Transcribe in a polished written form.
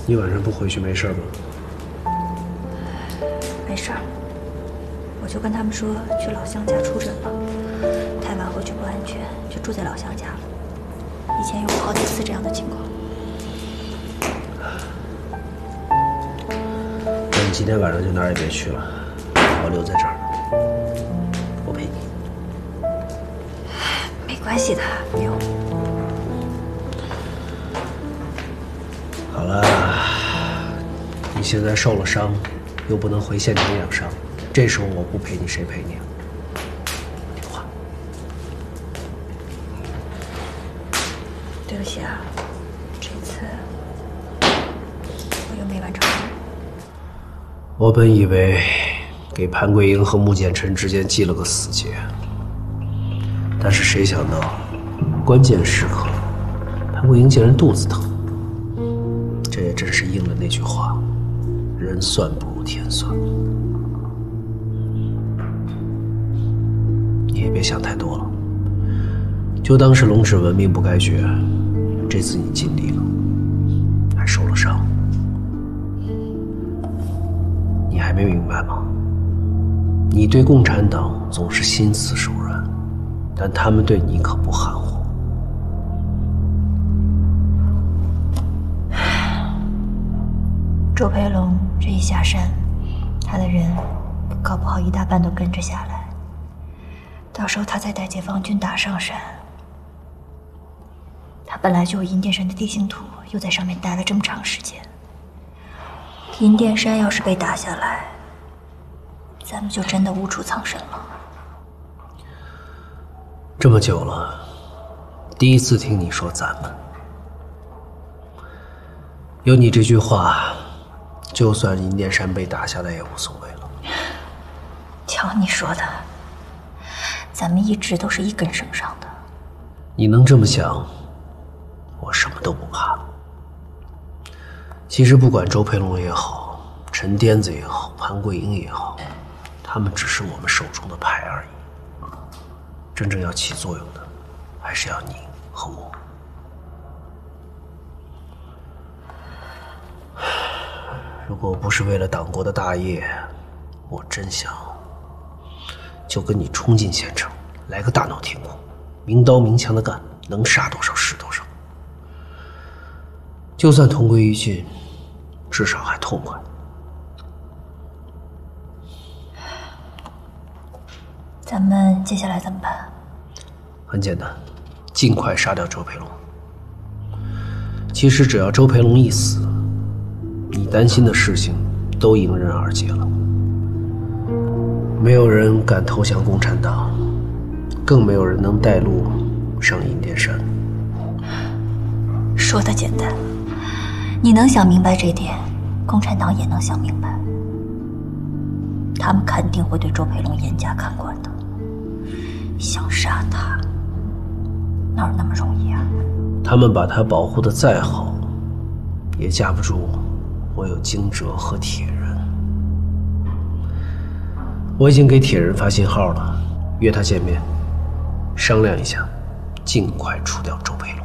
你晚上不回去没事吗？ 没事儿，我就跟他们说去老乡家出诊了，太晚回去不安全，就住在老乡家了。以前有过好几次这样的情况。 那你今天晚上就哪儿也别去了，我留在这儿，我陪你。 没关系的，不用。 好了，你现在受了伤，又不能回县城养伤，这时候我不陪你，谁陪你啊？听话。 对不起啊，这次我又没完成任务。 我本以为给潘桂英和穆剑尘之间系了个死结，但是谁想到，关键时刻，潘桂英竟然肚子疼。这也真是应了那句话：人算不如天算。你也别想太多了，就当是龙齿纹命不该绝。这次你尽力了，还受了伤。你还没明白吗？你对共产党总是心慈手软，但他们对你可不含糊。 周培龙这一下山，他的人搞不好一大半都跟着下来。到时候他再带解放军打上山，他本来就有银殿山的地形图，又在上面待了这么长时间。银殿山要是被打下来，咱们就真的无处藏身了。 这么久了，第一次听你说咱们。有你这句话，就算银殿山被打下来也无所谓了。 瞧你说的，咱们一直都是一根绳上的。 你能这么想，我什么都不怕。其实不管周培龙也好，陈颠子也好，潘桂英也好，他们只是我们手中的牌而已。真正要起作用的，还是要你和我。如果不是为了党国的大业，我真想就跟你冲进县城，来个大闹天宫，明刀明枪的干，能杀多少是多少。就算同归于尽，至少还痛快。 咱们接下来怎么办？ 很简单，尽快杀掉周培龙。其实只要周培龙一死，你担心的事情都迎刃而解了。没有人敢投降共产党，更没有人能带路上银殿山。 说的简单，你能想明白这点，共产党也能想明白。他们肯定会对周培龙严加看管的。想杀他，哪有那么容易啊？ 他们把他保护的再好，也架不住我有惊蛰和铁人。我已经给铁人发信号了，约他见面，商量一下，尽快除掉周培龙。